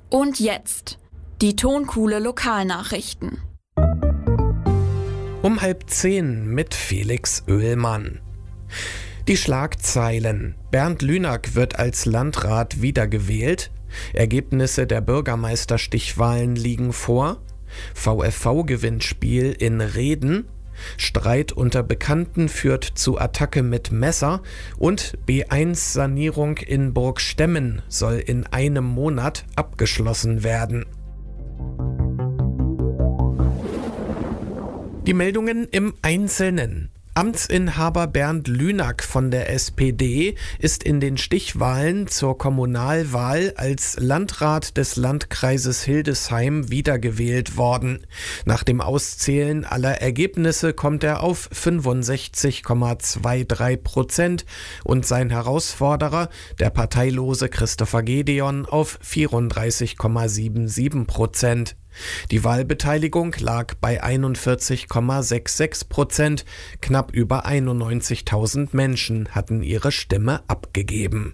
Und jetzt die Tonkuhle Lokalnachrichten. Um 9:30 mit Felix Oehlmann. Die Schlagzeilen: Bernd Lünack wird als Landrat wiedergewählt. Ergebnisse der Bürgermeisterstichwahlen liegen vor. VfV-Gewinnspiel in Reden. Streit unter Bekannten führt zu Attacke mit Messer. Und B1-Sanierung in Burgstemmen soll in einem Monat abgeschlossen werden. Die Meldungen im Einzelnen. Amtsinhaber Bernd Lünack von der SPD ist in den Stichwahlen zur Kommunalwahl als Landrat des Landkreises Hildesheim wiedergewählt worden. Nach dem Auszählen aller Ergebnisse kommt er auf 65,23% und sein Herausforderer, der parteilose Christopher Gedeon, auf 34,77%. Die Wahlbeteiligung lag bei 41,66%. Knapp über 91.000 Menschen hatten ihre Stimme abgegeben.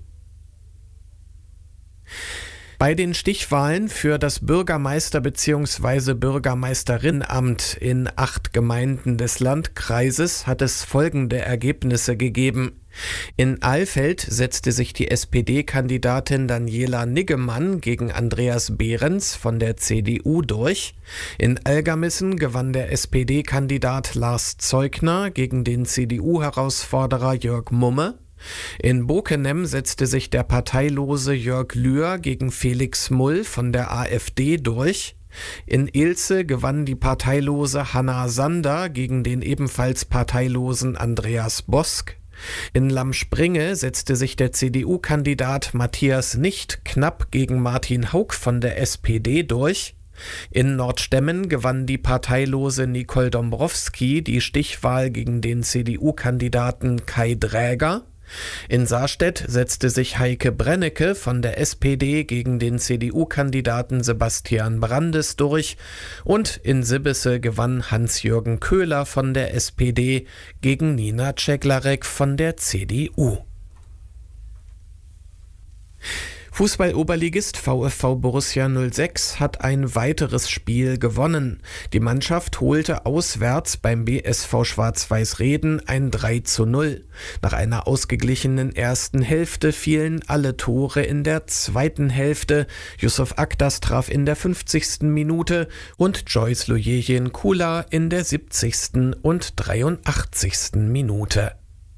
Bei den Stichwahlen für das Bürgermeister- bzw. Bürgermeisterinnenamt in 8 Gemeinden des Landkreises hat es folgende Ergebnisse gegeben. In Alfeld setzte sich die SPD-Kandidatin Daniela Niggemann gegen Andreas Behrens von der CDU durch. In Algermissen gewann der SPD-Kandidat Lars Zeugner gegen den CDU-Herausforderer Jörg Mumme. In Bokenem setzte sich der parteilose Jörg Lühr gegen Felix Mull von der AfD durch. In Ilze gewann die parteilose Hanna Sander gegen den ebenfalls parteilosen Andreas Bosk. In Lamspringe setzte sich der CDU-Kandidat Matthias Nicht knapp gegen Martin Hauck von der SPD durch. In Nordstemmen gewann die parteilose Nicole Dombrowski die Stichwahl gegen den CDU-Kandidaten Kai Dräger. In Sarstedt setzte sich Heike Brennecke von der SPD gegen den CDU-Kandidaten Sebastian Brandes durch und in Sibbese gewann Hans-Jürgen Köhler von der SPD gegen Nina Ceglarek von der CDU. Fußball-Oberligist VfV Borussia 06 hat ein weiteres Spiel gewonnen. Die Mannschaft holte auswärts beim BSV Schwarz-Weiß Reden ein 3:0. Nach einer ausgeglichenen ersten Hälfte fielen alle Tore in der zweiten Hälfte. Yusuf Akdas traf in der 50. Minute und Joyce Lujejen-Kula in der 70. und 83. Minute.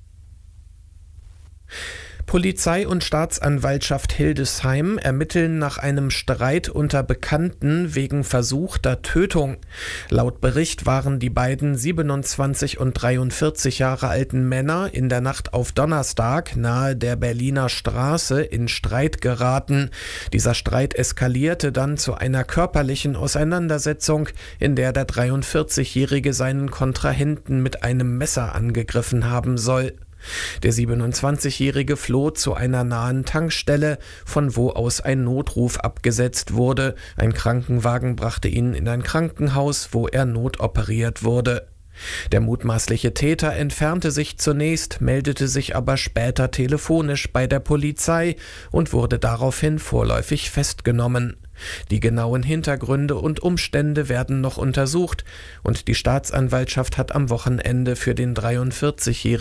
Polizei und Staatsanwaltschaft Hildesheim ermitteln nach einem Streit unter Bekannten wegen versuchter Tötung. Laut Bericht waren die beiden 27 und 43 Jahre alten Männer in der Nacht auf Donnerstag nahe der Berliner Straße in Streit geraten. Dieser Streit eskalierte dann zu einer körperlichen Auseinandersetzung, in der der 43-Jährige seinen Kontrahenten mit einem Messer angegriffen haben soll. Der 27-Jährige floh zu einer nahen Tankstelle, von wo aus ein Notruf abgesetzt wurde. Ein Krankenwagen brachte ihn in ein Krankenhaus, wo er notoperiert wurde. Der mutmaßliche Täter entfernte sich zunächst, meldete sich aber später telefonisch bei der Polizei und wurde daraufhin vorläufig festgenommen. Die genauen Hintergründe und Umstände werden noch untersucht und die Staatsanwaltschaft hat am Wochenende für den 43-Jährigen